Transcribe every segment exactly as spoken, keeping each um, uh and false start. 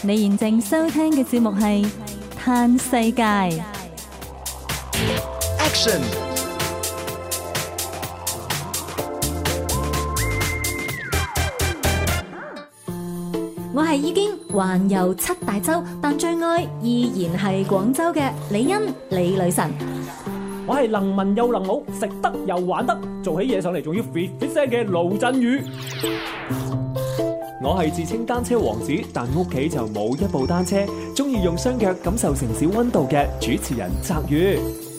你現正收聽嘅節目係嘆世界。 Action！ 我係已經環遊七大洲，但最愛依然係廣州嘅李欣李女神。 我係能文又能武，食得又玩得，做起嘢上嚟仲要 fit fit 聲嘅盧振宇。 我係自稱單車王子，但屋企就冇一部單車，中意用雙腳感受城市溫度嘅主持人澤宇。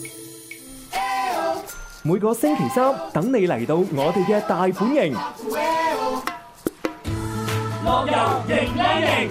每個星期三等你嚟到我哋嘅大本營， 樂遊迎靚營。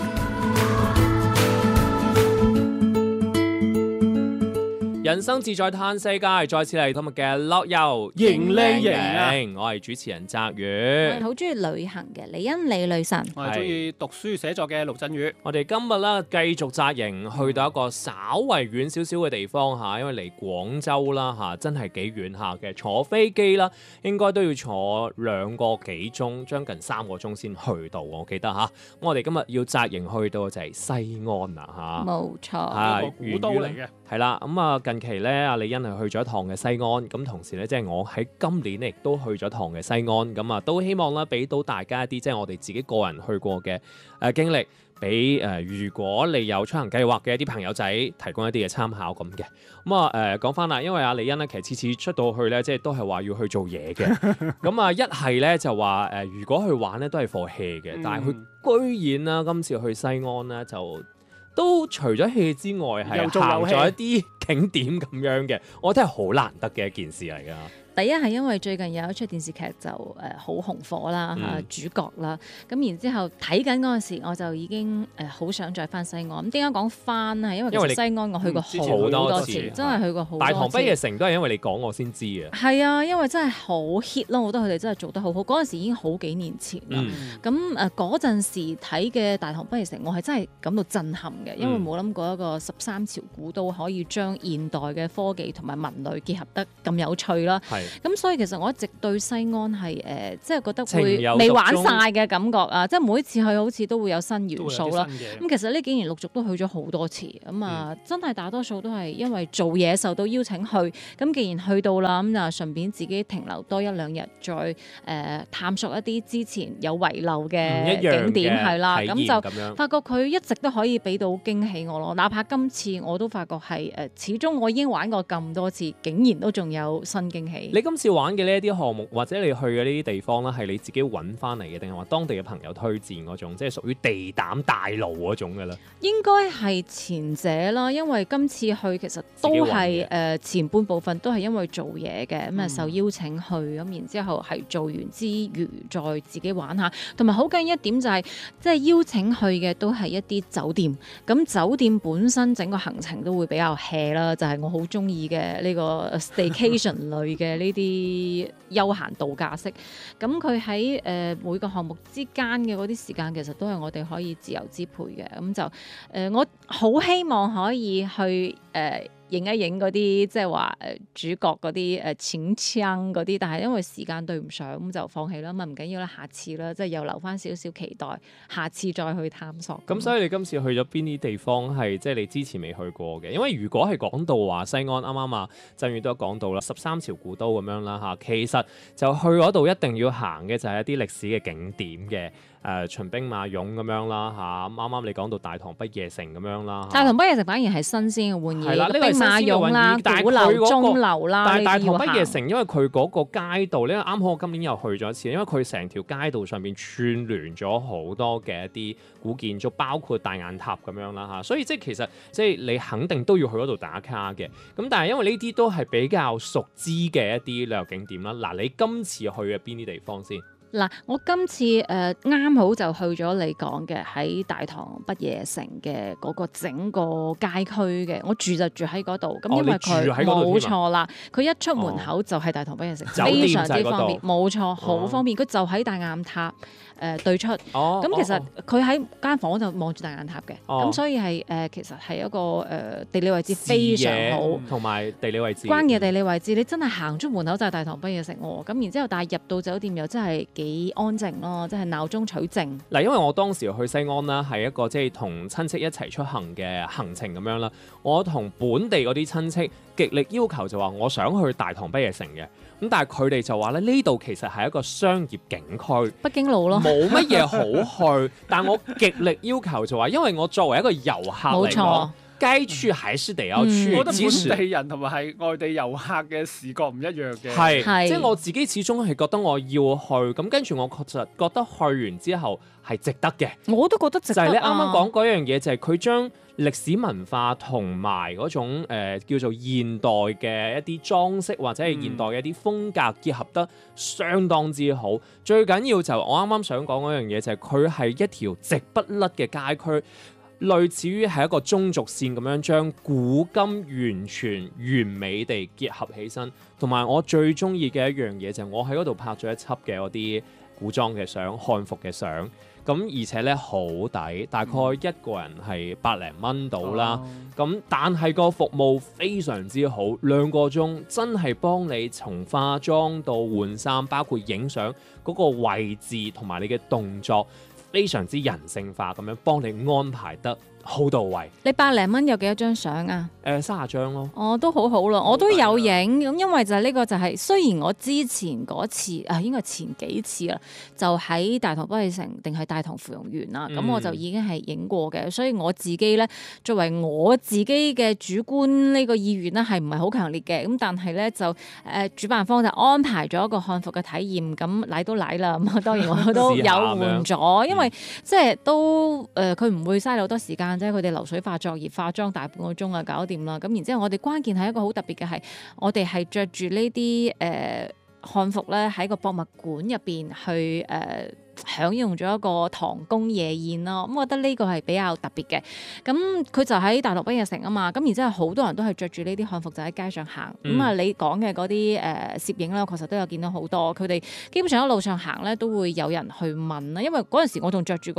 人生自在嘆世界，再次嚟今日嘅樂遊迎靚營， 我係主持人澤宇， 我係好中意旅行嘅李欣李女神， 我係中意讀書寫作嘅盧振宇。 我哋今日咧繼續紮營，去到一個稍為遠少少嘅地方嚇，因為離廣州啦嚇，真係幾遠下嘅，坐飛機啦，應該都要坐兩個幾鐘，將近三個鐘先去到。我記得嚇，我哋今日要紮營去到就係西安啦嚇， 冇錯， 係個古都嚟嘅。 係啦，咁啊近期咧，阿李欣係去咗一趟嘅西安，咁同時咧，即係我喺今年咧亦都去咗一趟嘅西安，咁啊都希望啦，俾到大家一啲即係我哋自己個人去過嘅誒經歷，俾誒如果你有出行計劃嘅一啲朋友仔提供一啲嘅參考咁嘅。咁啊誒講翻啦，因為阿李欣咧其實次次出到去咧，即係都係話要去做嘢嘅，咁啊一係咧就話誒如果去玩咧都係 for hea 嘅，但係佢居然啦今次去西安咧就。都除咗 hea 之外，係行咗一啲景點咁樣嘅，我覺得係好難得嘅一件事嚟㗎。 第一係因為最近有一出電視劇就誒好紅火啦嚇、嗯、主角啦，咁然之後睇緊嗰陣時，我就已經誒好想再翻西安。咁點解講翻係因為其實西安我去過好多次，嗯、真係去過好多次。 大唐不夜城都係因為你講我先知嘅。係啊，因為真係好 hit 咯，我覺得佢哋真係做得好好。嗰陣時已經好幾年前啦。咁誒嗰陣時睇嘅大唐不夜城，我係真係感到震撼嘅，因為冇諗過一個十三朝古都可以將現代嘅科技同埋文旅結合得咁有趣啦。咁所以其實我一直對西安係誒、呃，即係覺得會未玩晒嘅感覺啊！即係每一次去好似都會有新元素啦。咁其實呢幾年陸續都去咗好多次，咁啊、嗯、真係大多數都係因為做嘢受到邀請去。咁既然去到啦，咁就順便自己停留多一兩日，再誒、呃、探索一啲之前有遺漏嘅景點係啦。咁就發覺佢一直都可以俾到驚喜我咯。哪怕今次我都發覺係誒、呃，始終我已經玩過咁多次，竟然都仲有新驚喜。 你今次玩嘅呢一啲項目，或者你去嘅呢啲地方咧，係你自己揾翻嚟嘅，定係話當地嘅朋友推薦嗰種，即係屬於地膽大路嗰種嘅咧？ 應該係前者啦，因為今次去其實都係誒、呃、前半部分都係因為做嘢嘅，咁啊、嗯、受邀請去，咁然之後係做完之餘再自己玩下，同埋好緊要一點就係、是、即係邀請去嘅都係一啲酒店，咁酒店本身整個行程都會比較 hea 啦，就係、是、我好中意嘅呢個 staycation 類嘅呢啲。啲休閒度假式，咁佢喺誒每個項目之間嘅嗰啲時間，其實都係我哋可以自由支配嘅。咁就誒、呃，我好希望可以去誒。呃影一影嗰啲即係話誒主角嗰啲誒淺槍嗰啲，但係因為時間對唔上，咁就放棄啦。咁唔緊要啦，下次啦，即係又留翻少少期待，下次再去探索。 咁所以你今次去咗邊啲地方係即係你之前未去過嘅？因為如果係講到話西安，啱啱啊振宇都講到啦，十三朝古都咁樣啦嚇，其實就去嗰度一定要行嘅就係一啲歷史嘅景點嘅。誒、呃、秦兵馬俑咁樣啦嚇，啱啱你講到大唐不夜城咁樣啦，大唐不夜城反而係新鮮嘅玩意， 呢個兵馬俑啦、鼓樓、鐘樓啦， 但係大唐不夜城因為佢嗰個街道，呢啱好我今年又去咗一次，因為佢成條街道上面串聯咗好多嘅一啲古建築，包括大雁塔咁樣啦嚇，所以即係其實即係你肯定都要去嗰度打卡嘅。咁但係因為呢啲都係比較熟知嘅一啲旅遊景點啦。嗱，你今次去嘅邊啲地方先？ 嗱，我今次誒啱、呃、好就去咗你講嘅喺大唐不夜城嘅嗰個整個街區嘅，我住就住喺嗰度。咁、哦、因為佢冇錯啦，佢一出門口就係大唐不夜城，哦、非常之方便。冇錯，好方便。佢、哦、就喺大雁塔誒、呃、對出。哦。咁其實佢喺間房就望住大雁塔嘅。哦。咁所以係誒、呃，其實係一個誒、呃、地理位置非常好， 同埋地理位置。 關鍵地理位置，你真係行出門口就係大唐不夜城喎。咁然之後，但係入到酒店又真係幾幾安靜咯，即係鬧中取靜。 嗱，因為我當時去西安啦，係一個即係同親戚一齊出行嘅行程咁樣啦。我同本地嗰啲親戚極力要求就話我想去大唐不夜城嘅，咁但係佢哋就話咧呢度其實係一個商業景區， 北京路咯， 冇乜嘢好去。但我極力要求就話，因為我作為一個遊客嚟講，該去還是得要去。 我覺得本地人同埋係外地遊客嘅視覺唔一樣嘅。 係，即係我自己始終係覺得我要去，咁跟住我確實覺得去完之後係值得嘅。 我都覺得值得、啊。 就係你啱啱講嗰樣嘢，就係佢將歷史文化同埋嗰種、呃、叫做現代嘅一啲裝飾或者係現代嘅一啲風格結合得相當之好。嗯、最緊要就我啱啱想講嗰樣嘢，就係佢係一條直不甩嘅街區。類似於係一個中軸線咁樣，將古今完全完美地結合起身。同埋我最中意嘅一樣嘢就係我喺嗰度拍咗一輯嘅嗰啲古裝嘅相、漢服嘅相。咁而且咧好抵，大概一個人係百零蚊到啦。咁、哦、但係個服務非常之好，兩個鐘真係幫你從化妝到換衫，包括影相嗰個位置同埋你嘅動作。非常之人性化咁樣幫你安排得好到位。 你百零蚊有幾多張相啊？ 誒三十張咯。 哦，都好好咯，我都有影咁，因為就係呢個就係、是、雖然我之前嗰次啊，應該前幾次啦，就喺大唐不夜城定係大唐芙蓉園啦，咁、嗯、我就已經係影過嘅，所以我自己咧作為我自己嘅主觀呢個意願咧係唔係好強烈嘅，咁但係咧就誒、呃、主辦方就安排咗一個漢服嘅體驗，咁嚟都嚟啦，咁當然我都有換咗，因為即係都誒佢唔會嘥好多時間。即係佢哋流水化作業，化妝大半個鐘啊，搞掂啦。咁然之後，我哋關鍵係一個好特別嘅係，我哋係着住呢啲誒漢服咧，喺個博物館入邊去誒、呃、享用咗一個唐宮夜宴咯。咁我覺得呢個係比較特別嘅。咁佢就喺大唐不夜城啊嘛。咁然之後，好多人都係着住呢啲漢服就喺街上行。咁啊、嗯，你講嘅嗰啲誒攝影咧，我確實都有見到好多。佢哋基本上喺路上行咧，都會有人去問啦。因為嗰陣時我仲着住